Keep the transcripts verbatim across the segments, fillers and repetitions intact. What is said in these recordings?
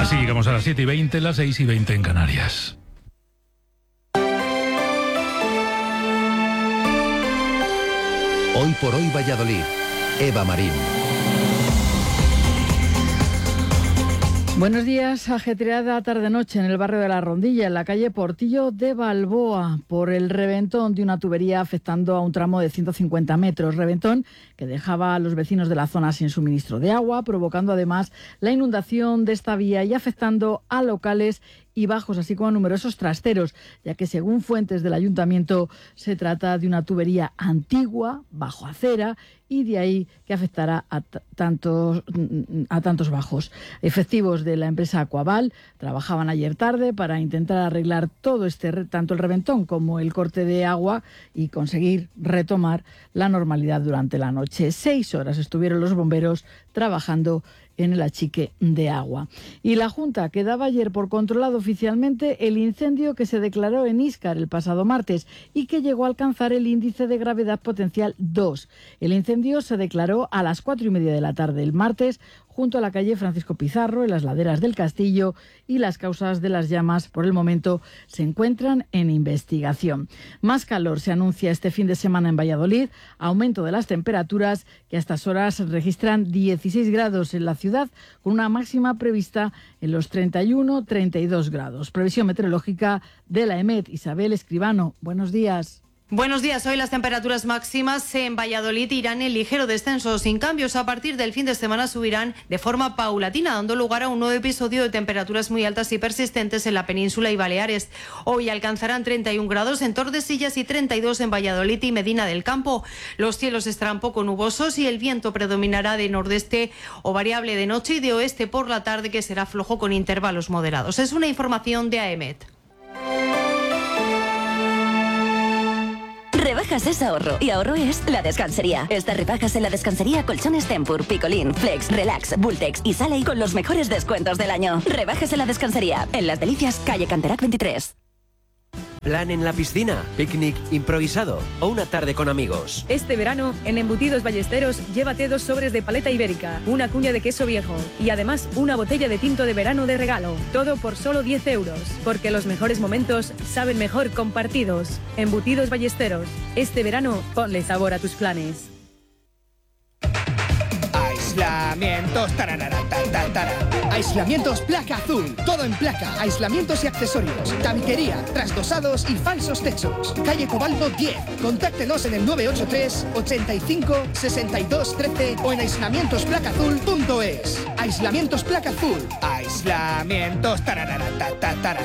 Así llegamos a las siete y veinte, las seis y veinte en Canarias. Hoy por hoy Valladolid. Eva Marín. Buenos días. Ajetreada tarde-noche en el barrio de La Rondilla, en la calle Portillo de Balboa, por el reventón de una tubería afectando a un tramo de ciento cincuenta metros. Reventón que dejaba a los vecinos de la zona sin suministro de agua, provocando además la inundación de esta vía y afectando a locales y bajos, así como a numerosos trasteros, ya que según fuentes del ayuntamiento se trata de una tubería antigua, bajo acera, y de ahí que afectará a tantos, a tantos bajos. Efectivos de la empresa Aquaval trabajaban ayer tarde para intentar arreglar todo este, tanto el reventón como el corte de agua, y conseguir retomar la normalidad durante la noche. Seis horas estuvieron los bomberos trabajando en el achique de agua. Y la Junta que daba ayer por controlado oficialmente el incendio que se declaró en Íscar el pasado martes y que llegó a alcanzar el índice de gravedad potencial dos. El incendio se declaró a las cuatro y media de la tarde el martes junto a la calle Francisco Pizarro, en las laderas del Castillo, y las causas de las llamas por el momento se encuentran en investigación. Más calor se anuncia este fin de semana en Valladolid, aumento de las temperaturas que a estas horas registran dieciséis grados en la ciudad, con una máxima prevista en los treinta y uno a treinta y dos grados. Previsión meteorológica de la EMET. Isabel Escribano, buenos días. Buenos días. Hoy las temperaturas máximas en Valladolid irán en ligero descenso, sin cambios. A partir del fin de semana subirán de forma paulatina, dando lugar a un nuevo episodio de temperaturas muy altas y persistentes en la península y Baleares. Hoy alcanzarán treinta y un grados en Tordesillas y treinta y dos en Valladolid y Medina del Campo. Los cielos estarán poco nubosos y el viento predominará de nordeste o variable de noche y de oeste por la tarde, que será flojo con intervalos moderados. Es una información de AEMET. Rebajas es ahorro, y ahorro es La Descansería. Estas rebajas en La Descansería: colchones Tempur, Picolín, Flex, Relax, Bultex y Sale con los mejores descuentos del año. Rebajas en La Descansería, en Las Delicias, calle Canterac veintitrés. Plan en la piscina, picnic improvisado o una tarde con amigos. Este verano, en Embutidos Ballesteros, llévate dos sobres de paleta ibérica, una cuña de queso viejo y además una botella de tinto de verano de regalo. Todo por solo diez euros, porque los mejores momentos saben mejor compartidos. Embutidos Ballesteros, este verano ponle sabor a tus planes. Aislamientos, tararara, tar, tar, aislamientos Placa Azul, todo en placa, aislamientos y accesorios, tabiquería, trasdosados y falsos techos. Calle Cobaldo diez, contáctenos en el nueve ocho tres, ochenta y cinco, sesenta y dos, trece o en aislamientos placa azul punto es. Aislamientos Placa Azul, aislamientos, tararara, tar, tar, tar.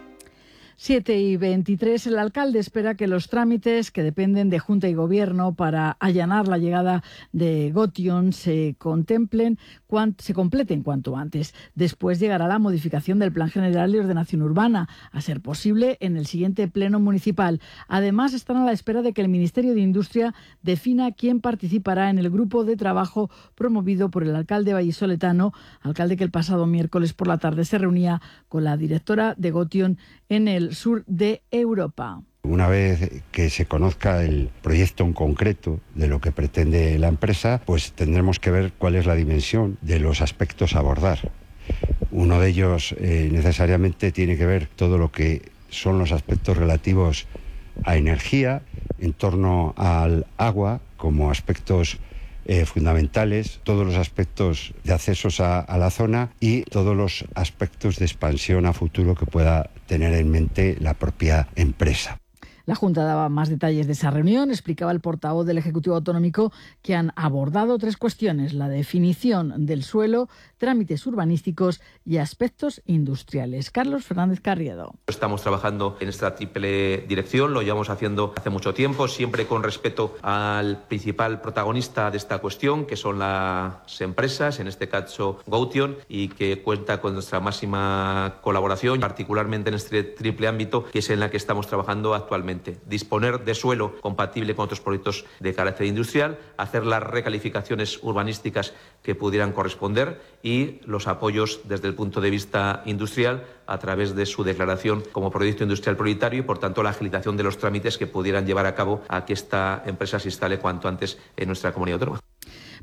siete y veintitrés. El alcalde espera que los trámites que dependen de Junta y Gobierno para allanar la llegada de Gotion se contemplen, cuan, se completen cuanto antes. Después llegará la modificación del Plan General de Ordenación Urbana, a ser posible en el siguiente pleno municipal. Además, están a la espera de que el Ministerio de Industria defina quién participará en el grupo de trabajo promovido por el alcalde vallisoletano, alcalde que el pasado miércoles por la tarde se reunía con la directora de Gotion en el sur de Europa. Una vez que se conozca el proyecto en concreto de lo que pretende la empresa, pues tendremos que ver cuál es la dimensión de los aspectos a abordar. Uno de ellos eh, necesariamente tiene que ver todo lo que son los aspectos relativos a energía, en torno al agua, como aspectos Eh, fundamentales, todos los aspectos de accesos a, a la zona y todos los aspectos de expansión a futuro que pueda tener en mente la propia empresa. La Junta daba más detalles de esa reunión. Explicaba el portavoz del Ejecutivo Autonómico que han abordado tres cuestiones: la definición del suelo, trámites urbanísticos y aspectos industriales. Carlos Fernández Carriedo. Estamos trabajando en esta triple dirección, lo llevamos haciendo hace mucho tiempo, siempre con respeto al principal protagonista de esta cuestión, que son las empresas, en este caso Gotion, y que cuenta con nuestra máxima colaboración, particularmente en este triple ámbito, que es en la que estamos trabajando actualmente. Disponer de suelo compatible con otros proyectos de carácter industrial, hacer las recalificaciones urbanísticas que pudieran corresponder y los apoyos desde el punto de vista industrial a través de su declaración como proyecto industrial prioritario y, por tanto, la agilización de los trámites que pudieran llevar a cabo a que esta empresa se instale cuanto antes en nuestra comunidad autónoma.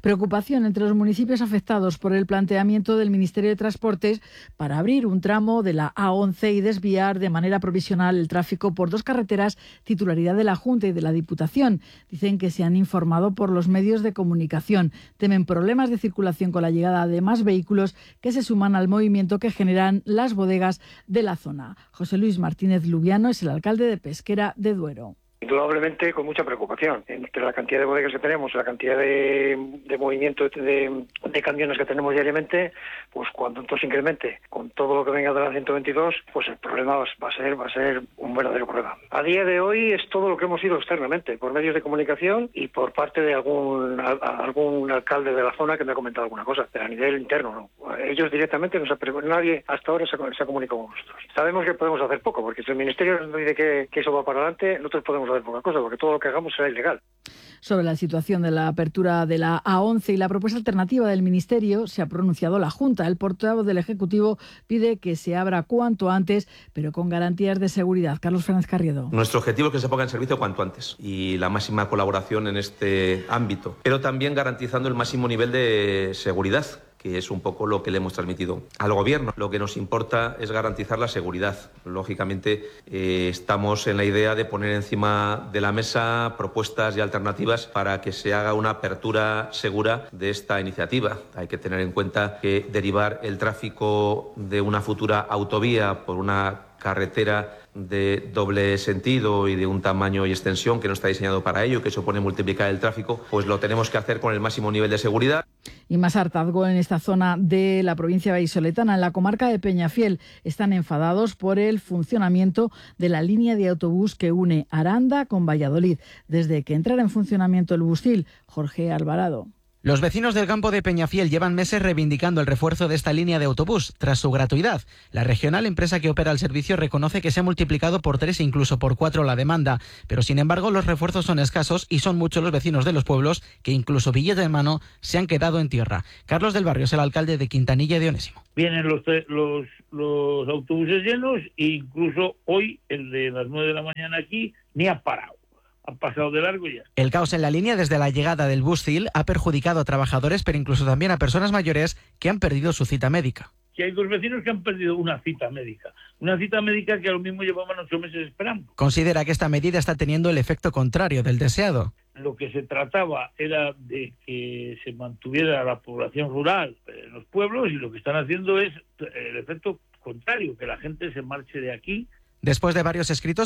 Preocupación entre los municipios afectados por el planteamiento del Ministerio de Transportes para abrir un tramo de la A once y desviar de manera provisional el tráfico por dos carreteras titularidad de la Junta y de la Diputación. Dicen que se han informado por los medios de comunicación. Temen problemas de circulación con la llegada de más vehículos que se suman al movimiento que generan las bodegas de la zona. José Luis Martínez Lubiano es el alcalde de Pesquera de Duero. Indudablemente con mucha preocupación. Entre la cantidad de bodegas que tenemos, la cantidad de, de movimiento de, de camiones que tenemos diariamente, pues cuando entonces incremente con todo lo que venga de la ciento veintidós, pues el problema va a ser va a ser un verdadero problema. A día de hoy es todo lo que hemos ido externamente, por medios de comunicación y por parte de algún a, algún alcalde de la zona que me ha comentado alguna cosa, pero a nivel interno no. Ellos directamente, no se, nadie hasta ahora se, se ha comunicado con nosotros. Sabemos que podemos hacer poco, porque si el Ministerio nos dice que, que eso va para adelante, nosotros podemos hacer poca cosa, porque todo lo que hagamos será ilegal. Sobre la situación de la apertura de la A once y la propuesta alternativa del Ministerio se ha pronunciado la Junta. El portavoz del Ejecutivo pide que se abra cuanto antes, pero con garantías de seguridad. Carlos Fernández Carriedo. Nuestro objetivo es que se ponga en servicio cuanto antes y la máxima colaboración en este ámbito, pero también garantizando el máximo nivel de seguridad, que es un poco lo que le hemos transmitido al Gobierno. Lo que nos importa es garantizar la seguridad. Lógicamente, eh, estamos en la idea de poner encima de la mesa propuestas y alternativas para que se haga una apertura segura de esta iniciativa. Hay que tener en cuenta que derivar el tráfico de una futura autovía por una carretera de doble sentido y de un tamaño y extensión que no está diseñado para ello, que supone multiplicar el tráfico, pues lo tenemos que hacer con el máximo nivel de seguridad. Y más hartazgo en esta zona de la provincia vallisoletana, en la comarca de Peñafiel. Están enfadados por el funcionamiento de la línea de autobús que une Aranda con Valladolid. Desde que entrara en funcionamiento el Bustil, Jorge Alvarado. Los vecinos del campo de Peñafiel llevan meses reivindicando el refuerzo de esta línea de autobús tras su gratuidad. La regional empresa que opera el servicio reconoce que se ha multiplicado por tres e incluso por cuatro la demanda, pero sin embargo los refuerzos son escasos y son muchos los vecinos de los pueblos que incluso billete en mano se han quedado en tierra. Carlos del Barrio es el alcalde de Quintanilla de Onésimo. Vienen los, los, los autobuses llenos e incluso hoy el de las nueve de la mañana aquí ni ha parado. Han pasado de largo ya. El caos en la línea desde la llegada del Bustil ha perjudicado a trabajadores, pero incluso también a personas mayores que han perdido su cita médica. Que hay dos vecinos que han perdido una cita médica. Una cita médica que a lo mismo llevaban ocho meses esperando. Considera que esta medida está teniendo el efecto contrario del deseado. Lo que se trataba era de que se mantuviera la población rural en los pueblos y lo que están haciendo es el efecto contrario, que la gente se marche de aquí. Después de varios escritos